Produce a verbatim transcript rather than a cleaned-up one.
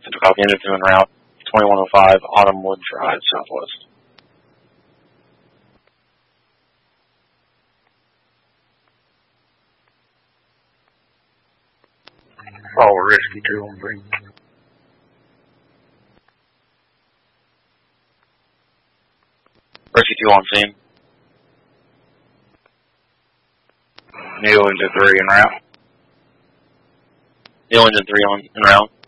Central copy, engine two en route. twenty-one oh five, Autumnwood Drive, southwest. Oh, Rescue two on three. Rescue two on scene. Neil into three en route. Neil engine three on en route.